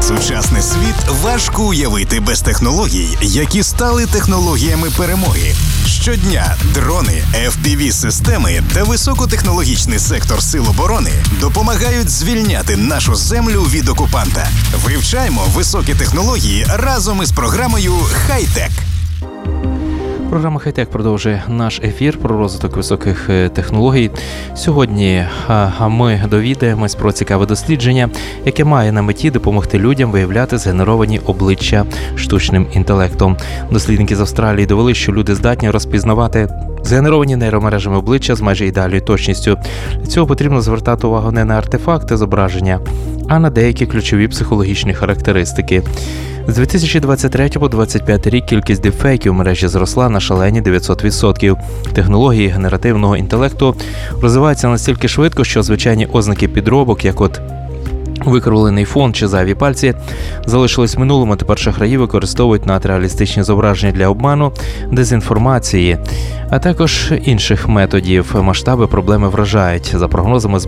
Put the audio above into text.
Сучасний світ важко уявити без технологій, які стали технологіями перемоги. Щодня дрони, FPV-системи та високотехнологічний сектор Сил оборони допомагають звільняти нашу землю від окупанта. Вивчаємо високі технології разом із програмою «Хай-Тек». Програма «Хай-Тек» продовжує наш ефір про розвиток високих технологій. Сьогодні ми довідаємось про цікаве дослідження, яке має на меті допомогти людям виявляти згенеровані обличчя штучним інтелектом. Дослідники з Австралії довели, що люди здатні розпізнавати згенеровані нейромережами обличчя з майже ідеальною точністю. Для цього потрібно звертати увагу не на артефакти зображення, а на деякі ключові психологічні характеристики. З 2023 по 2025 рік кількість дипфейків у мережі зросла на шалені 900%. Технології генеративного інтелекту розвиваються настільки швидко, що звичайні ознаки підробок, як от викривлений фон чи зайві пальці, залишились в минулому. Тепер шахраї використовують надреалістичні зображення для обману, дезінформації, а також інших методів. Масштаби проблеми вражають. За прогнозами